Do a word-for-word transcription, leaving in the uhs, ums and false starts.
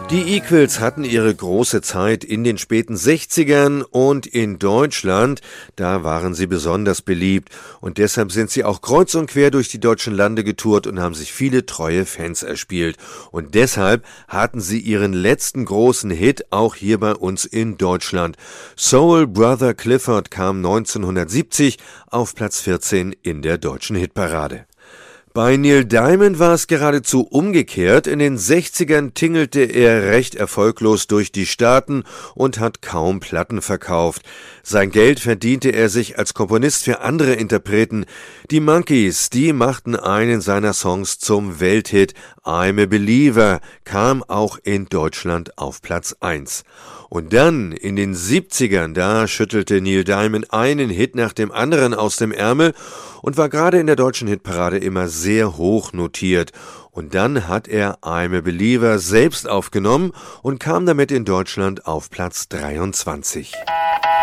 Die Equals hatten ihre große Zeit in den späten sechzigern und in Deutschland, da waren sie besonders beliebt und deshalb sind sie auch kreuz und quer durch die deutschen Lande getourt und haben sich viele treue Fans erspielt. Und deshalb hatten sie ihren letzten großen Hit auch hier bei uns in Deutschland. Soul Brother Clifford kam neunzehnhundertsiebzig auf Platz vierzehn in der deutschen Hitparade. Bei Neil Diamond war es geradezu umgekehrt. In den sechzigern tingelte er recht erfolglos durch die Staaten und hat kaum Platten verkauft. Sein Geld verdiente er sich als Komponist für andere Interpreten. Die Monkees, die machten einen seiner Songs zum Welthit. I'm a Believer kam auch in Deutschland auf Platz eins. Und dann, in den siebzigern, da schüttelte Neil Diamond einen Hit nach dem anderen aus dem Ärmel und war gerade in der deutschen Hitparade immer sehr hoch notiert. Und dann hat er I'm a Believer selbst aufgenommen und kam damit in Deutschland auf Platz dreiundzwanzig.